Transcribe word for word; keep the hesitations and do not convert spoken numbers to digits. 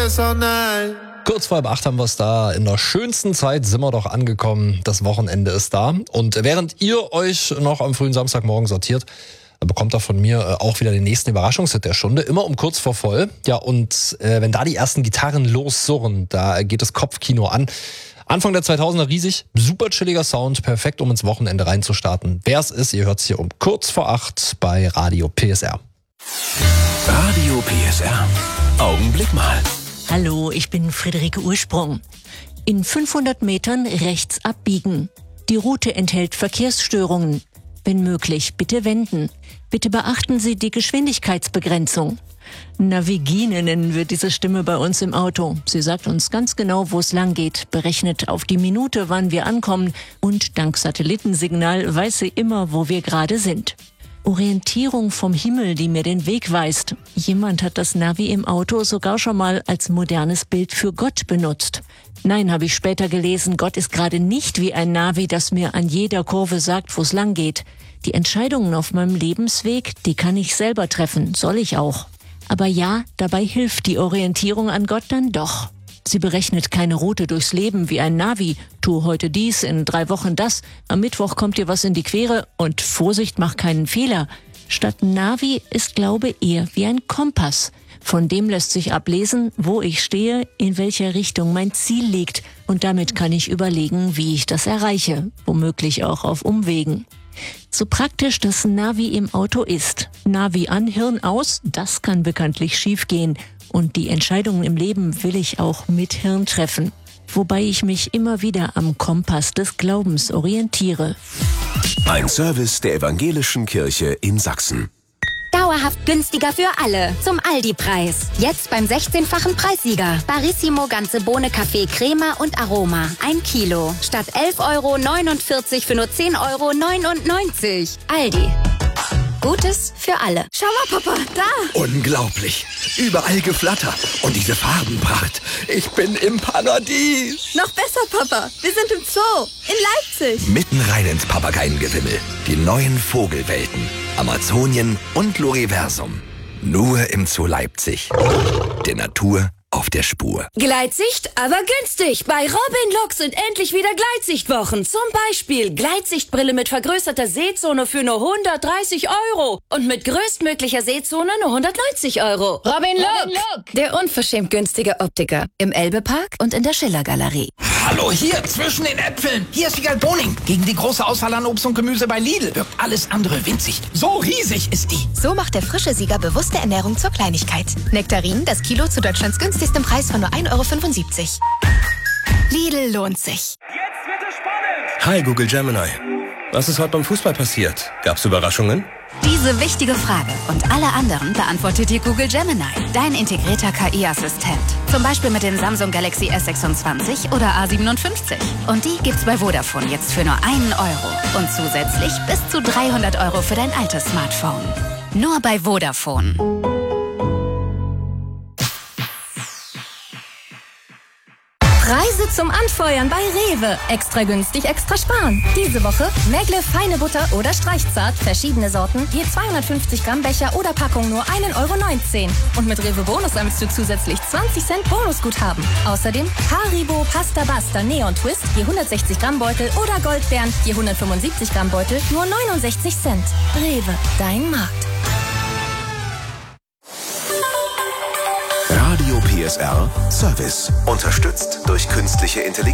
personal. Kurz vor halb acht haben wir es da. In der schönsten Zeit sind wir doch angekommen. Das Wochenende ist da. Und während ihr euch noch am frühen Samstagmorgen sortiert, bekommt er von mir auch wieder den nächsten Überraschungshit der Stunde. Immer um kurz vor voll. Ja, und äh, wenn da die ersten Gitarren lossurren, da geht das Kopfkino an. Anfang der zweitausender riesig, super chilliger Sound, perfekt, um ins Wochenende reinzustarten. Wer es ist, ihr hört es hier um kurz vor acht bei Radio P S R. Radio P S R. Augenblick mal. Hallo, ich bin Friederike Ursprung. In fünfhundert Metern rechts abbiegen. Die Route enthält Verkehrsstörungen. Wenn möglich, bitte wenden. Bitte beachten Sie die Geschwindigkeitsbegrenzung. Navigine nennen wir diese Stimme bei uns im Auto. Sie sagt uns ganz genau, wo es lang geht, berechnet auf die Minute, wann wir ankommen und dank Satellitensignal weiß sie immer, wo wir gerade sind. Orientierung vom Himmel, die mir den Weg weist. Jemand hat das Navi im Auto sogar schon mal als modernes Bild für Gott benutzt. Nein, habe ich später gelesen, Gott ist gerade nicht wie ein Navi, das mir an jeder Kurve sagt, wo es lang geht. Die Entscheidungen auf meinem Lebensweg, die kann ich selber treffen, soll ich auch. Aber ja, dabei hilft die Orientierung an Gott dann doch. Sie berechnet keine Route durchs Leben wie ein Navi. Tu heute dies, in drei Wochen das. Am Mittwoch kommt dir was in die Quere und Vorsicht, mach keinen Fehler. Statt Navi ist Glaube eher wie ein Kompass. Von dem lässt sich ablesen, wo ich stehe, in welcher Richtung mein Ziel liegt. Und damit kann ich überlegen, wie ich das erreiche. Womöglich auch auf Umwegen. So praktisch das Navi im Auto ist. Navi an, Hirn aus, das kann bekanntlich schiefgehen. Und die Entscheidungen im Leben will ich auch mit Hirn treffen. Wobei ich mich immer wieder am Kompass des Glaubens orientiere. Ein Service der Evangelischen Kirche in Sachsen. Dauerhaft günstiger für alle. Zum Aldi-Preis. Jetzt beim sechzehnfachen Preissieger. Barissimo ganze Bohne Kaffee Crema und Aroma. Ein Kilo. Statt elf Euro neunundvierzig für nur zehn Euro neunundneunzig. Aldi. Gutes für alle. Schau mal, Papa, da! Unglaublich. Überall Geflatter. Und diese Farbenpracht. Ich bin im Paradies. Noch besser, Papa. Wir sind im Zoo. In Leipzig. Mitten rein ins Papageiengewimmel. Die neuen Vogelwelten. Amazonien und Loriversum. Nur im Zoo Leipzig. Der Natur auf der Spur. Gleitsicht, aber günstig. Bei Robin Look sind endlich wieder Gleitsichtwochen. Zum Beispiel Gleitsichtbrille mit vergrößerter Sehzone für nur hundertdreißig Euro. Und mit größtmöglicher Sehzone nur hundertneunzig Euro. Robin Look. Look. Der unverschämt günstige Optiker. Im Elbe-Park und in der Schiller-Galerie. Hallo, hier zwischen den Äpfeln. Hier ist Wiegald Boning. Gegen die große Auswahl an Obst und Gemüse bei Lidl wirkt alles andere winzig. So riesig ist die. So macht der frische Sieger bewusste Ernährung zur Kleinigkeit. Nektarin, das Kilo zu Deutschlands günstigsten Preis von nur ein Euro fünfundsiebzig. Lidl lohnt sich. Jetzt wird es spannend. Hi Google Gemini. Was ist heute beim Fußball passiert? Gab's Überraschungen? Diese wichtige Frage und alle anderen beantwortet dir Google Gemini, dein integrierter K I-Assistent. Zum Beispiel mit den Samsung Galaxy S sechsundzwanzig oder A siebenundfünfzig. Und die gibt's bei Vodafone jetzt für nur einen Euro. Und zusätzlich bis zu dreihundert Euro für dein altes Smartphone. Nur bei Vodafone. Preise zum Anfeuern bei Rewe. Extra günstig, extra sparen. Diese Woche Megle feine Butter oder Streichzart, verschiedene Sorten, je zweihundertfünfzig Gramm Becher oder Packung nur ein Euro neunzehn. Und mit Rewe Bonus sammelst du zusätzlich zwanzig Cent Bonusguthaben. Außerdem Haribo Pasta Basta Neon Twist, je hundertsechzig Gramm Beutel oder Goldbeeren, je hundertfünfundsiebzig Gramm Beutel, nur neunundsechzig Cent. Rewe, dein Markt. Radio P S R Service. Unterstützt durch künstliche Intelligenz.